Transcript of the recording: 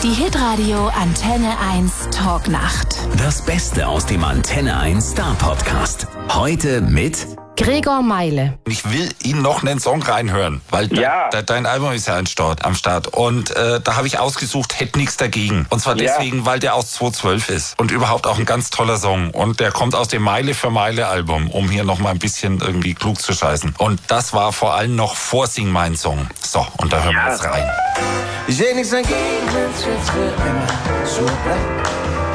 Die Hitradio Antenne 1 Talknacht. Das Beste aus dem Antenne 1 Star Podcast. Heute mit Gregor Meile. Ich will Ihnen noch einen Song reinhören, weil dein Album ist ja am Start. Und da habe ich ausgesucht, hätte nichts dagegen. Und zwar deswegen, weil der aus 2012 ist. Und überhaupt auch ein ganz toller Song. Und der kommt aus dem Meile für Meile Album, um hier noch mal ein bisschen irgendwie klug zu scheißen. Und das war vor allem noch vor Sing mein Song. So, und da hören wir jetzt rein. Ich seh nichts dagegen, wenn's jetzt für immer so bleibt.